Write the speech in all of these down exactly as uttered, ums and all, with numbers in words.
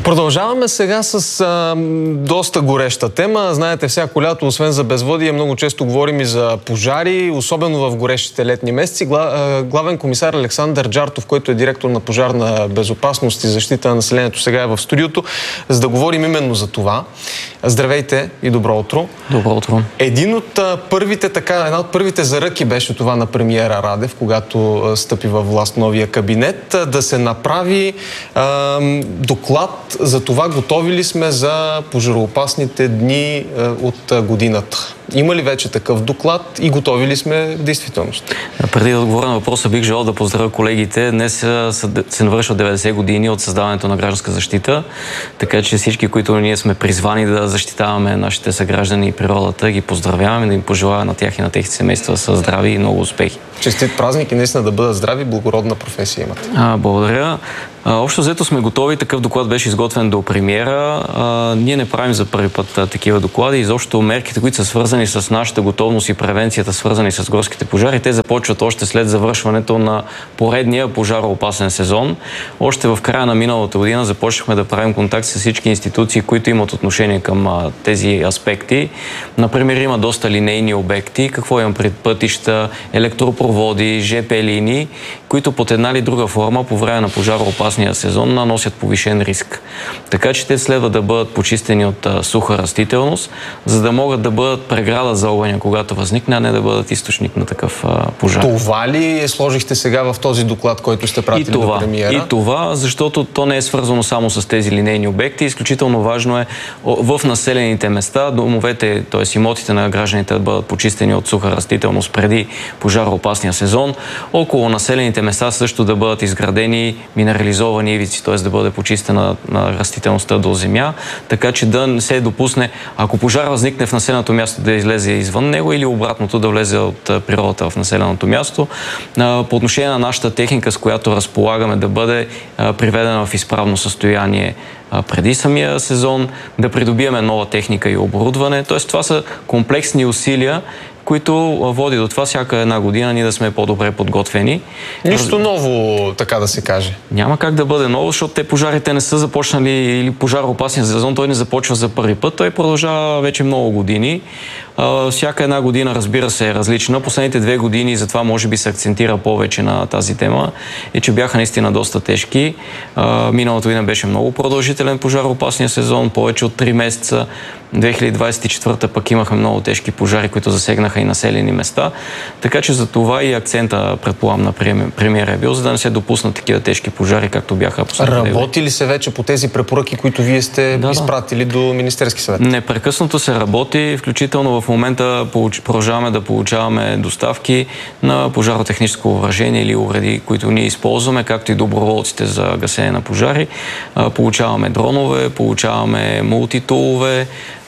Продължаваме сега с а, доста гореща тема. Знаете, всяко лято, освен за безводие, много често говорим и за пожари, особено в горещите летни месеци. Гла, а, главен комисар Александър Джартов, който е директор на Пожарна безопасност и защита на населението, сега е в студиото, за да говорим именно за това. Здравейте и добро утро. Добро утро. Един от а, първите, така, една от първите заръки беше това на премиера Радев, когато а, стъпи във власт новия кабинет, а, да се направи а, доклад за това готови ли сме за пожароопасните дни а, от а, годината. Има ли вече такъв доклад и готови ли сме в действителност? Преди да отговоря на въпроса, бих желал да поздравя колегите. Днес се навършват деветдесет години от създаването на гражданска защита, така че всички, които ние сме призвани да защитаваме нашите съграждани и природата, ги поздравяваме, да им пожелаваме на тях и на техните семейства са здрави и много успехи. Честит празник и наистина да бъдат здрави, благородна професия имате. А, благодаря. А, общо взето сме готови. Такъв доклад беше изготвен до премиера. А, ние не правим за първи път а, такива доклади. Изобщо мерките, които са свързани с нашата готовност и превенцията, свързани с горските пожари, те започват още след завършването на поредния пожароопасен сезон. Още в края на миналата година започнахме да правим контакт с всички институции, които имат отношение към а, тези аспекти. Например, има доста линейни обекти. Какво имам пред пътища, електропроводи, ЖП линии, които под една или друга форма по време на пожароопасния сезон наносят повишен риск. Така че те следва да бъдат почистени от а, суха растителност, за да могат да бъдат преграда за огъня, когато възникне, а не да бъдат източник на такъв а, пожар. Това ли сложихте сега в този доклад, който сте пратили това, до премиера? И това, защото то не е свързано само с тези линейни обекти. Изключително важно е в населените места домовете, т.е. имотите на гражданите да бъдат почистени от суха растителност преди пожароопасния сезон. Около населените места също да бъдат изградени минерализовани ивици, т.е. да бъде почистена на растителността до земя, така че да не се допусне, ако пожар възникне в населеното място, да излезе извън него или обратното да влезе от природата в населеното място. По отношение на нашата техника, с която разполагаме, да бъде приведена в изправно състояние преди самия сезон, да придобиеме нова техника и оборудване. Т.е. това са комплексни усилия, които води до това всяка една година ние да сме по-добре подготвени. Нищо ново, така да се каже. Няма как да бъде ново, защото те пожарите не са започнали, или пожароопасния сезон, той не започва за първи път, той продължава вече много години. Uh, всяка една година, разбира се, е различна. Последните две години, затова може би се акцентира повече на тази тема, е, че бяха наистина доста тежки. Uh, миналата година беше много продължителен пожароопасния сезон, повече от три месеца. две хиляди двадесет и четвърта пък имахме много тежки пожари, които засегнаха и населени места. Така че за това и акцента, предполагам, на премиера е бил, за да не се допуснат такива тежки пожари, както бяха последните. Работи ли се вече по тези препоръки, които вие сте да, изпратили да. до Министерски съвет? Непрекъснато се работи, включително в В момента продължаваме да получаваме доставки на пожаротехническо въоръжение или уреди, които ние използваме, както и доброволците за гасене на пожари. Получаваме дронове, получаваме мултитулове,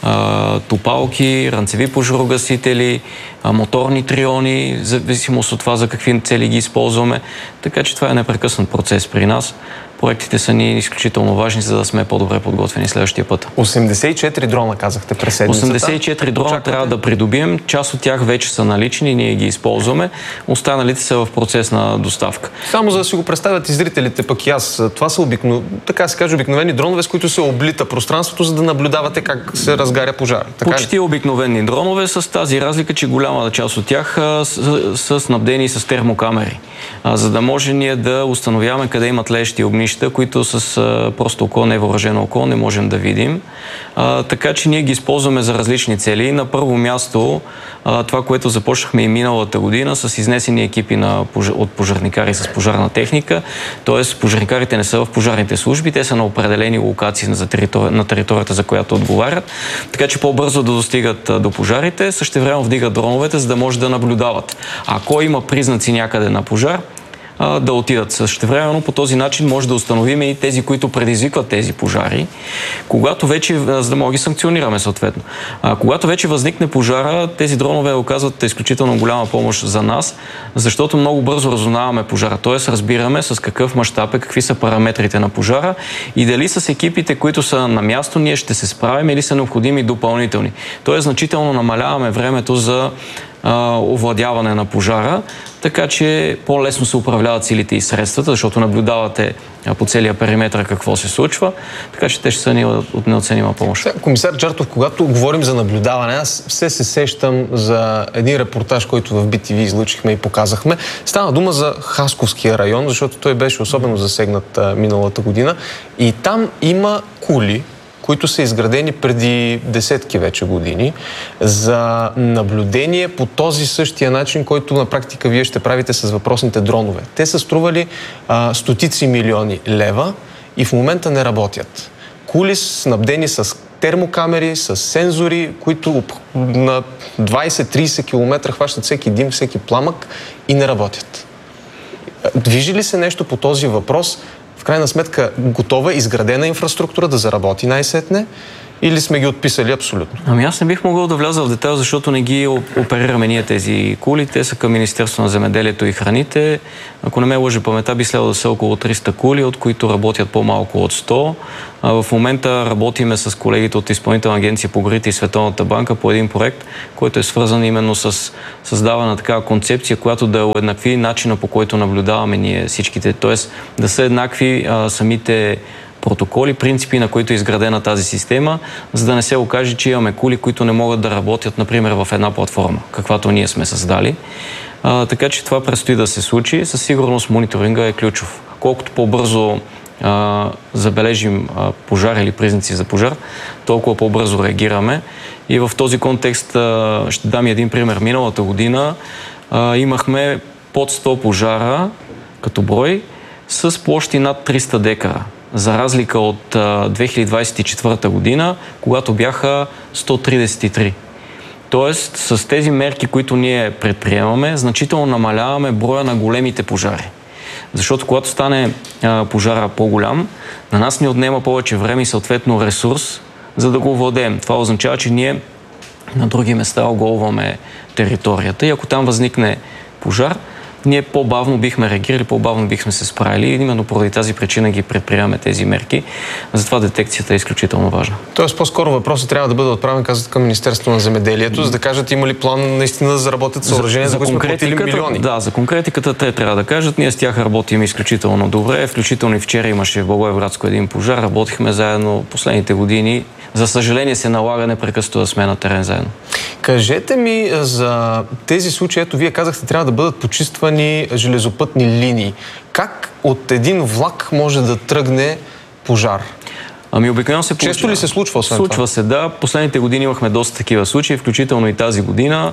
топалки, ранцеви пожарогасители, моторни триони, в зависимост от това за какви цели ги използваме. Така че това е непрекъснат процес при нас. Проектите са ни изключително важни, за да сме по-добре подготвени следващия път. осемдесет и четири дрона, казахте, през седмицата. осемдесет и четири дрона Очаквате? трябва да придобием. Част от тях вече са налични, ние ги използваме. Останалите са в процес на доставка. Само за да си го представят и зрителите, пък и аз, това са обикно, така се каже, обикновени дронове, с които се облита пространството, за да наблюдавате как се разгаря пожар. Така Почти ли? обикновени дронове, с тази разлика, че голяма част от тях са, са снабдени с термокамери, а, за да може ние да установяваме къде имат лещи огнища, които с а, просто око, невъоръжено око не можем да видим. А, така че ние ги използваме за различни цели. На първо място а, това, което започнахме и миналата година с изнесени екипи на, от пожарникари с пожарна техника. Тоест пожарникарите не са в пожарните служби, те са на определени локации за територи... на територията, за която отговарят. Така че по-бързо да достигат а, до пожарите, същевременно вдигат дроновете, за да може да наблюдават. Ако има признаци някъде на пожар, да отидат. Същевременно по този начин може да установим и тези, които предизвикват тези пожари, когато вече, за да може да ги санкционираме съответно. А, когато вече възникне пожара, тези дронове оказват изключително голяма помощ за нас, защото много бързо разузнаваме пожара. Тоест разбираме с какъв мащаб е, какви са параметрите на пожара и дали с екипите, които са на място, ние ще се справим или са необходими допълнителни. Тоест значително намаляваме времето за а, овладяване на пожара, така че по-лесно се управляват силите и средствата, защото наблюдавате а, по целия периметър какво се случва, така че те ще са ни от неоценима помощ. Комисар Джартов, когато говорим за наблюдаване, аз все се сещам за един репортаж, който в Би Ти Ви излъчихме и показахме. Стана дума за Хасковския район, защото той беше особено засегнат а, миналата година. И там има кули, които са изградени преди десетки вече години, за наблюдение по този същия начин, който на практика вие ще правите с въпросните дронове. Те са стрували а, стотици милиони лева и в момента не работят. Кули снабдени с термокамери, с сензори, които на двайсет-трийсет километра хващат всеки дим, всеки пламък и не работят. Движи ли се нещо по този въпрос? В крайна сметка готова, изградена инфраструктура да заработи най-сетне или сме ги отписали абсолютно? Ами аз не бих могъл да вляза в детайл, защото не ги оперираме ние тези кули. Те са към Министерството на земеделието и храните. Ако не ме лъже паметта, би следвало да са около триста кули, от които работят по-малко от сто. В момента работиме с колегите от Изпълнителна агенция по горите и Световната банка по един проект, който е свързан именно с създаване на такава концепция, която да уеднакви начина, по който наблюдаваме ние всичките. Тоест да са еднакви а, самите протоколи, принципи, на които е изградена тази система, за да не се окаже, че имаме кули, които не могат да работят, например, в една платформа, каквато ние сме създали. А, така че това предстои да се случи. Със сигурност мониторинга е ключов. Колкото по-бързо а, забележим а, пожар или признаци за пожар, толкова по-бързо реагираме. И в този контекст а, ще дам един пример. Миналата година а, имахме под сто пожара като брой с площи над триста декара. За разлика от а, две хиляди двайсет и четвърта година, когато бяха сто тридесет и три. Тоест, с тези мерки, които ние предприемаме, значително намаляваме броя на големите пожари. Защото когато стане а, пожара по-голям, на нас ни отнема повече време и съответно ресурс, за да го владеем. Това означава, че ние на други места оголваме територията и ако там възникне пожар, ние по-бавно бихме реагирали, по-бавно бихме се справили и именно поради тази причина ги предприемаме тези мерки. Затова детекцията е изключително важна. Тоест по-скоро въпросът трябва да бъде отправен, казват, към Министерството на земеделието, за да кажат има ли план наистина да заработят съоръжения, за, за които сме платили милиони. Да, за конкретиката те трябва да кажат. Ние с тях работим изключително добре. Включително и вчера имаше в Благоевградско един пожар. Работихме заедно последните години. За съжаление се налага непрекъснато да сме на терен заедно. Кажете ми за тези случаи, ето вие казахте, трябва да бъдат почиствани железопътни линии. Как от един влак може да тръгне пожар? Ами обикновено се получава. Често ли се случва освен Случва това? се, да. Последните години имахме доста такива случаи, включително и тази година.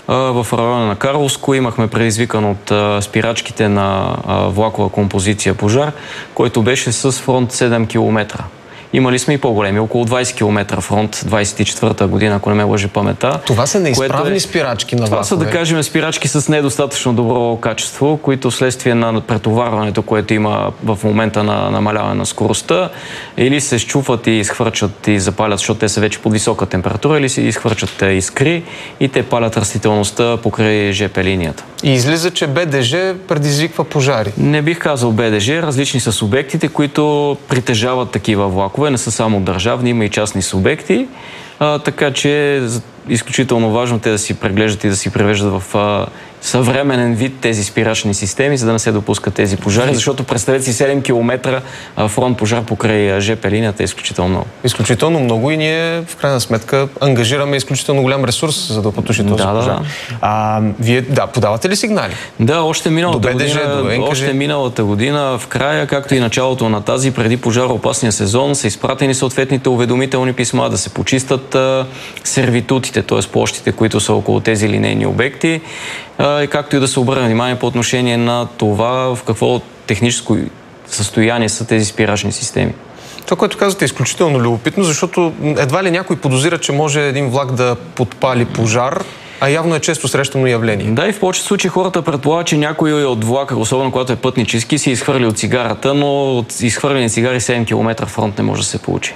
В района на Карловско имахме предизвикан от спирачките на влакова композиция пожар, който беше с фронт седем километра. Имали сме и по-големи, около двайсет километра фронт, двайсет и четвърта година, ако не ме лъже паметта. Това са неизправни е... спирачки на влакове. Това са, да кажем, спирачки с недостатъчно добро качество, които вследствие на претоварването, което има в момента на намаляване на скоростта, или се счупват и изхвърчат и запалят, защото те са вече под висока температура, или се изхвърчат искри и те палят растителността покрай ЖП линията. И излиза, че Б Д Ж предизвиква пожари. Не бих казал Б Д Ж, различни са субектите, които притежават такива влакове. Не са само държавни, има и частни субекти, а, така че е изключително важно те да си преглеждат и да си превеждат в а, съвременен вид тези спирачни системи, за да не се допускат тези пожари, защото представете си седем километра а, фронт пожар покрай ЖП линията е изключително много. Изключително много и ние в крайна сметка ангажираме изключително голям ресурс, за да потуши този да, пожар. Да. А, вие, да, подавате ли сигнали? Да, още миналата, До Б Д Ж, година, до още миналата година, в края, както и началото на тази, преди пожароопасния сезон, са изпратени съответните уведомителни писма да се почистят а, сервитутите, т.е. площите, които са около тези линейни обекти, а, и както и да се обърне внимание по отношение на това в какво техническо състояние са тези спирачни системи. Това, което казвате, е изключително любопитно, защото едва ли някой подозира, че може един влак да подпали пожар, а явно е често срещано явление. Да, и в повечето случаи хората предполагат, че някой от влака, особено когато е пътнически, си изхвърли от цигарата, но от изхвърлени цигари седем километра фронт не може да се получи.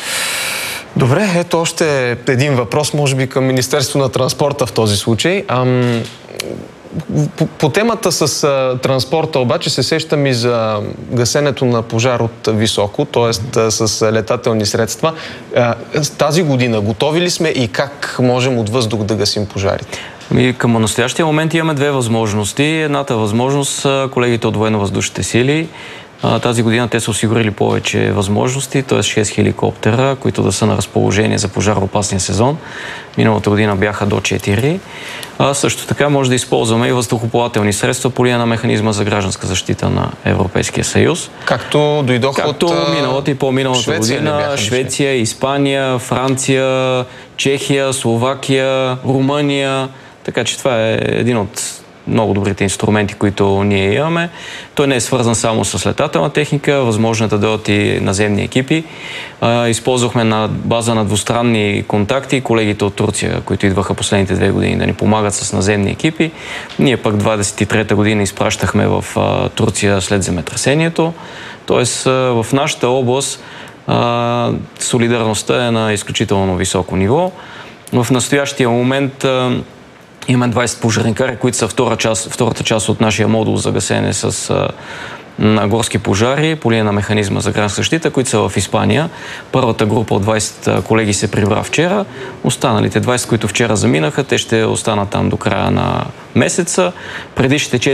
Добре, ето още един въпрос, може би към Министерство на транспорта в този случай. Ам, по, по темата с а, транспорта обаче се сещам и за гасенето на пожар от високо, т.е. с летателни средства. А, тази година готови ли сме и как можем от въздух да гасим пожарите? И към настоящия момент имаме две възможности. Едната възможност, колегите от военно-въздушните сили, тази година те са осигурили повече възможности, т.е. шест хеликоптера, които да са на разположение за пожароопасния сезон. Миналата година бяха до четири. А също така може да използваме и въздухоплавателни средства по линия на механизма за гражданска защита на Европейския съюз. Както дойдоха Както от миналата и по-миналата Швеция, година. Швеция, Испания, Франция, Чехия, Словакия, Румъния. Така че това е един от много добрите инструменти, които ние имаме. Той не е свързан само с летателна техника, възможно е да дойдат и наземни екипи. Използвахме на база на двустранни контакти колегите от Турция, които идваха последните две години да ни помагат с наземни екипи. Ние пък двадесет и трета година изпращахме в Турция след земетресението. Тоест в нашата област солидарността е на изключително високо ниво. В настоящия момент имаме двадесет пожарникари, които са втора част, втората част от нашия модул за гасене с а, на горски пожари по линия на механизма за гражданска защита, които са в Испания. Първата група от двадесет колеги се прибра вчера. Останалите двадесет, които вчера заминаха, те ще останат там до края на месеца. Предишните